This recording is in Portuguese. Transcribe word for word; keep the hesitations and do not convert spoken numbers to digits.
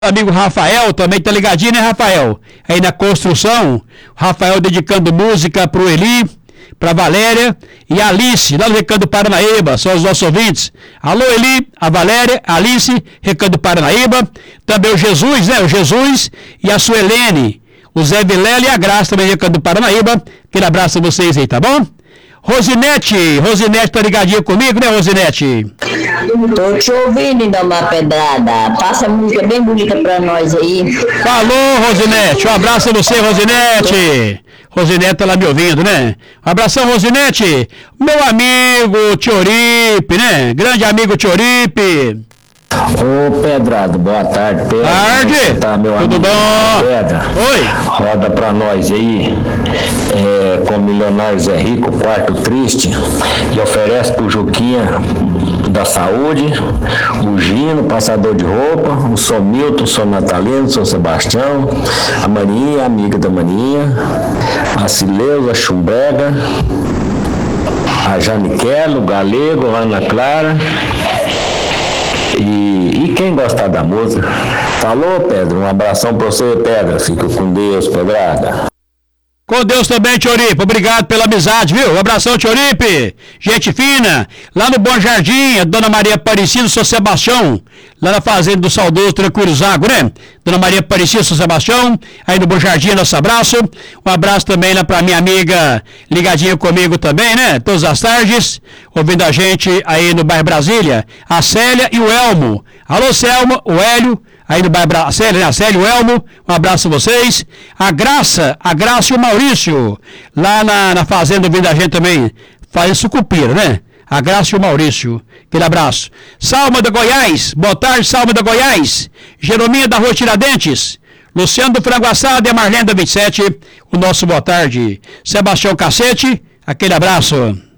Amigo Rafael, também tá ligadinho, né, Rafael? Aí na construção, Rafael dedicando música pro Eli, pra Valéria e a Alice, lá no Recanto Paranaíba, são os nossos ouvintes. Alô, Eli, a Valéria, a Alice, Recanto Paranaíba, também o Jesus, né, o Jesus e a Suelene, o Zé Vilela e a Graça, também Recanto Paranaíba. Aquele abraço a vocês aí, tá bom? Rosinete, Rosinete tá ligadinha comigo, né, Rosinete? Tô te ouvindo, ainda uma pedrada. Passa música bem bonita pra nós aí. Falou, Rosinete. Um abraço a você, Rosinete. Rosinete tá lá me ouvindo, né? Um abração, Rosinete. Meu amigo Tioripe, né? Grande amigo Tioripe. Ô Pedrado, boa tarde, Pedro. Tarde. Tá, meu Tudo amigo bom? Pedra. Oi. Roda pra nós aí, é, com Milionários é Rico, Quarto Triste, e oferece pro Juquinha da Saúde, o Gino, passador de roupa, o São Milton, o São Natalino, o São Sebastião, a Maninha, amiga da Maninha, a Cileuza, a Chumbega, a Janiquela, o Galego, a Ana Clara. E, e quem gostar da música, falou, Pedro, um abração pra você, Pedro, fica com Deus, Pedrada. Com Deus também, Tioripe, obrigado pela amizade, viu? Um abração, Tioripe, gente fina, lá no Bom Jardim, a Dona Maria Aparecida, São Sebastião, lá na fazenda do saudoso Tranquilo Zago, né? Dona Maria Aparecida, São Sebastião, aí no Bom Jardim, nosso abraço, um abraço também lá pra minha amiga ligadinha comigo também, né? Todas as tardes, ouvindo a gente aí no bairro Brasília, a Célia e o Elmo. Alô, Selma, o Hélio, aí no bairro Brasília, né? A Célia e o Elmo, um abraço a vocês. A Graça, a Graça e o Maurício, lá na, na fazenda ouvindo a gente também, faz sucupira, né? A Graça e o Maurício, aquele abraço. Salma da Goiás, boa tarde, Salma da Goiás. Jerominha da Rua Tiradentes, Luciano do Frango Assado e a Marlene da vinte e sete, o nosso boa tarde. Sebastião Cacete, aquele abraço.